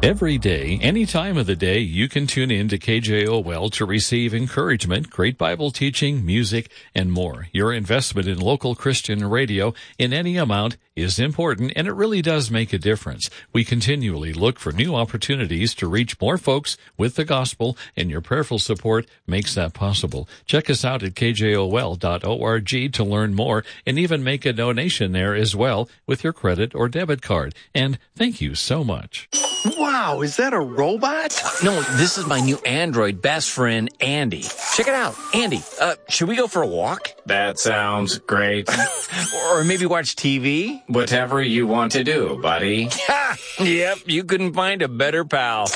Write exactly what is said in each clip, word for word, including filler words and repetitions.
Every day, any time of the day, you can tune in to K J O L to receive encouragement, great Bible teaching, music, and more. Your investment in local Christian radio in any amount is important, and it really does make a difference. We continually look for new opportunities to reach more folks with the gospel, and your prayerful support makes that possible. Check us out at K J O L dot org to learn more, and even make a donation there as well with your credit or debit card. And thank you so much. Wow, is that a robot? No, this is my new Android best friend, Andy. Check it out. Andy, uh, should we go for a walk? That sounds great. Or maybe watch T V? Whatever you want to do, buddy. Yep, you couldn't find a better pal.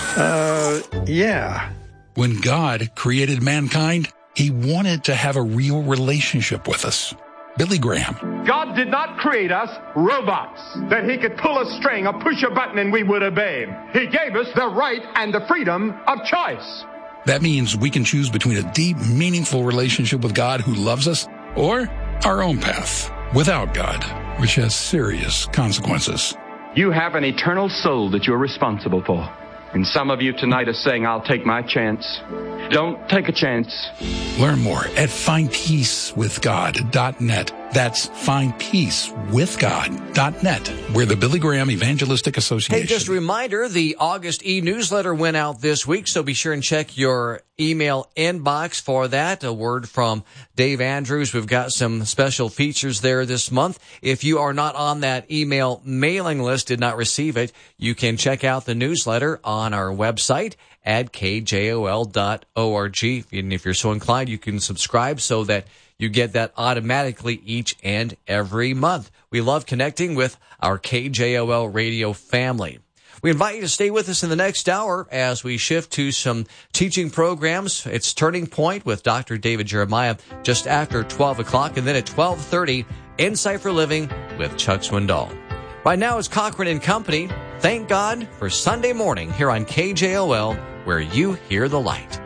Uh, yeah. When God created mankind, he wanted to have a real relationship with us. Billy Graham. God did not create us robots that he could pull a string or push a button and we would obey him. He gave us the right and the freedom of choice. That means we can choose between a deep, meaningful relationship with God who loves us or our own path without God, which has serious consequences. You have an eternal soul that you're responsible for. And some of you tonight are saying, I'll take my chance. Don't take a chance. Learn more at find peace with god dot net. That's find peace with god dot net. We're the Billy Graham Evangelistic Association. Hey, just a reminder, the August e-newsletter went out this week, so be sure and check your email inbox for that. A word from Dave Andrews. We've got some special features there this month. If you are not on that email mailing list, did not receive it, you can check out the newsletter on our website at K J O L dot org. And if you're so inclined, you can subscribe so that you get that automatically each and every month. We love connecting with our K J O L radio family. We invite you to stay with us in the next hour as we shift to some teaching programs. It's Turning Point with Doctor David Jeremiah just after twelve o'clock, and then at twelve thirty, Insight for Living with Chuck Swindoll. Right now, it's Cochran and Company. Thank God for Sunday morning here on K J O L, where you hear the light.